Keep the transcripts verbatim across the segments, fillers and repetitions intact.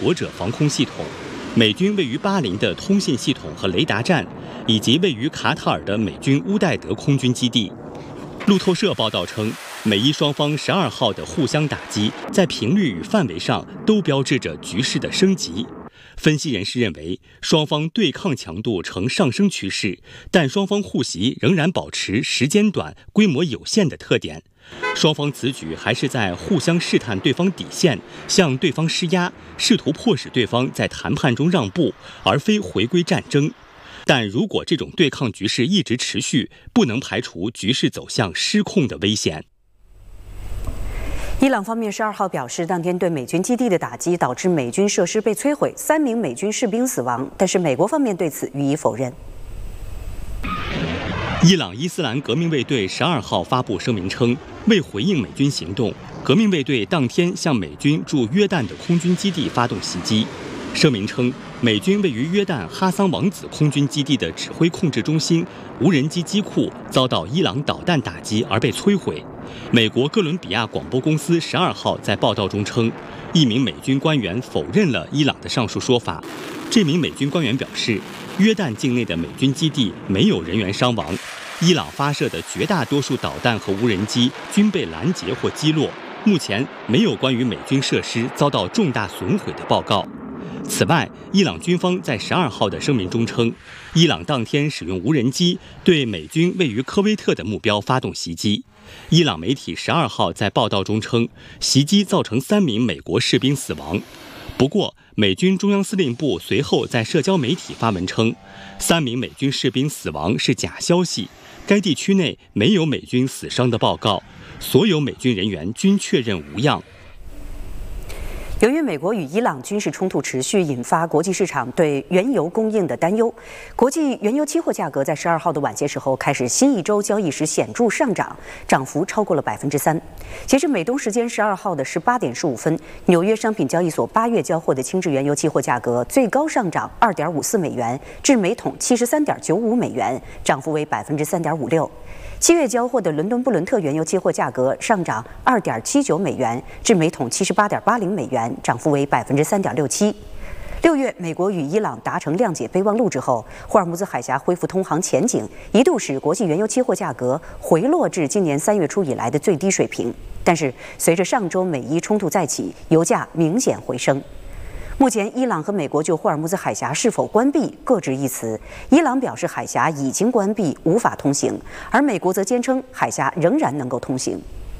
国者防空系统、美军位于巴林的通信系统和雷达站，以及位于卡塔尔的美军乌代德空军基地。路透社报道称，美伊双方十二号的互相打击，在频率与范围上都标志着局势的升级。分析人士认为，双方对抗强度呈上升趋势，但双方互袭仍然保持时间短、规模有限的特点。双方此举还是在互相试探对方底线，向对方施压，试图迫使对方在谈判中让步，而非回归战争。但如果这种对抗局势一直持续，不能排除局势走向失控的危险。 伊朗方面十二号表示，当天对美军基地的打击导致美军设施被摧毁，三名美军士兵死亡，但是美国方面对此予以否认。 伊朗伊斯兰革命卫队十二号发布声明称，为回应美军行动，革命卫队当天向美军驻约旦的空军基地发动袭击。声明称，美军位于约旦哈桑王子空军基地的指挥控制中心无人机机库遭到伊朗导弹打击而被摧毁。美国哥伦比亚广播公司十二号在报道中称，一名美军官员否认了伊朗的上述说法。这名美军官员表示，约旦境内的美军基地没有人员伤亡，伊朗发射的绝大多数导弹和无人机均被拦截或击落。目前没有关于美军设施遭到重大损毁的报告。此外，伊朗军方在十二号的声明中称，伊朗当天使用无人机对美军位于科威特的目标发动袭击。伊朗媒体十二号在报道中称，袭击造成三名美国士兵死亡。不过，美军中央司令部随后在社交媒体发文称，三名美军士兵死亡是假消息，该地区内没有美军死伤的报告，所有美军人员均确认无恙。 由于美国与伊朗军事冲突持续，引发国际市场对原油供应的担忧，国际原油期货价格在十二号的晚些时候开始新一周交易时显著上涨，涨幅超过了百分之三。截至美东时间十二号的十八点十五分，纽约商品交易所八月交货的轻质原油期货价格最高上涨二点五四美元，至每桶七十三点九五美元，涨幅为百分之三点五六。七月交货的伦敦布伦特原油期货价格上涨二点七九美元，至每桶七十八点八零美元，涨幅为百分之三点六七。六月，美国与伊朗达成谅解备忘录之后，霍尔木兹海峡恢复通航前景，一度使国际原油期货价格回落至今年三月初以来的最低水平。但是，随着上周美伊冲突再起，油价明显回升。目前，伊朗和美国就霍尔木兹海峡是否关闭各执一词。伊朗表示海峡已经关闭，无法通行，而美国则坚称海峡仍然能够通行。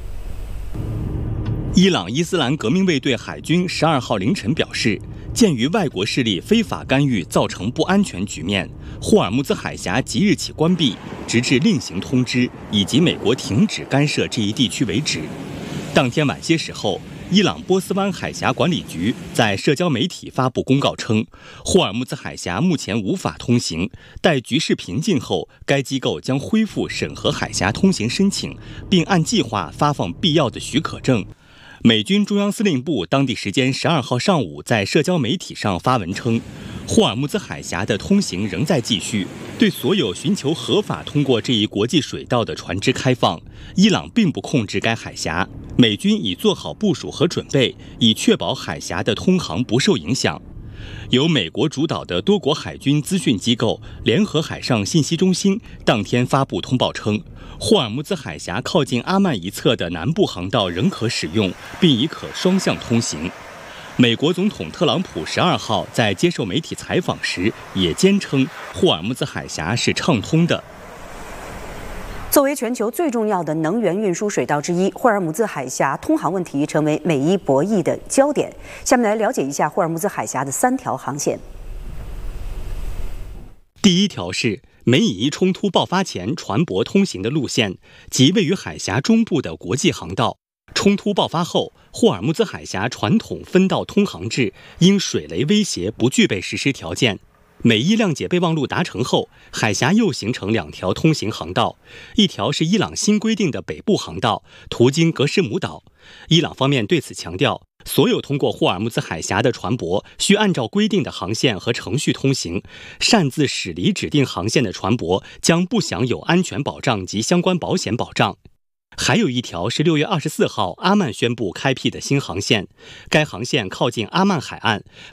伊朗伊斯兰革命卫队海军十二号凌晨表示，鉴于外国势力非法干预造成不安全局面，霍尔木兹海峡即日起关闭，直至另行通知以及美国停止干涉这一地区为止。当天晚些时候，伊朗波斯湾海峡管理局在社交媒体发布公告称，霍尔木兹海峡目前无法通行，待局势平静后，该机构将恢复审核海峡通行申请，并按计划发放必要的许可证。美军中央司令部当地时间十二号上午在社交媒体上发文称，霍尔木兹海峡的通行仍在继续，对所有寻求合法通过这一国际水道的船只开放。伊朗并不控制该海峡，美军已做好部署和准备，以确保海峡的通航不受影响。由美国主导的多国海军资讯机构联合海上信息中心当天发布通报称，霍尔木兹海峡靠近阿曼一侧的南部航道仍可使用，并已可双向通行。美国总统特朗普十二号在接受媒体采访时也坚称，霍尔木兹海峡是畅通的。 作为全球最重要的能源运输水道之一，霍尔木兹海峡通航问题成为美伊博弈的焦点。下面来了解一下霍尔木兹海峡的三条航线。 第一条是美以伊冲突爆发前船舶通行的路线，即位于海峡中部的国际航道。冲突爆发后，霍尔木兹海峡传统分道通航制因水雷威胁不具备实施条件。美伊谅解备忘录达成后，海峡又形成两条通行航道，一条是伊朗新规定的北部航道，途经格施姆岛。伊朗方面对此强调，所有通过霍尔木兹海峡的船舶需按照规定的航线和程序通行，擅自驶离指定航线的船舶将不享有安全保障及相关保险保障。还有一条是六月二十四号阿曼宣布开辟的新航线，该航线靠近阿曼海岸，